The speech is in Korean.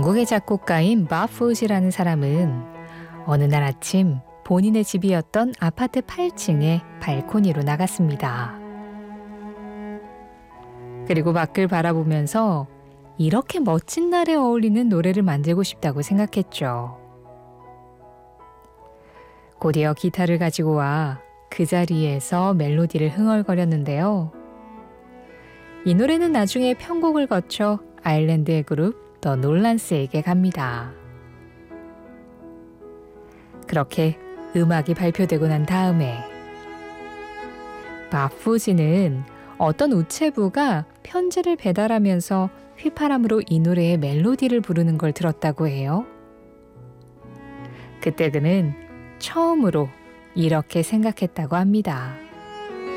영국의 작곡가인 바푸시라는 사람은 어느 날 아침 본인의 집이었던 아파트 8층의 발코니로 나갔습니다. 그리고 밖을 바라보면서 이렇게 멋진 날에 어울리는 노래를 만들고 싶다고 생각했죠. 곧이어 기타를 가지고 와 그 자리에서 멜로디를 흥얼거렸는데요. 이 노래는 나중에 편곡을 거쳐 아일랜드의 그룹 더 놀란스에게 갑니다. 그렇게 음악이 발표되고 난 다음에 바푸시는 어떤 우체부가 편지를 배달하면서 휘파람으로 이 노래의 멜로디를 부르는 걸 들었다고 해요. 그때 그는 처음으로 이렇게 생각했다고 합니다.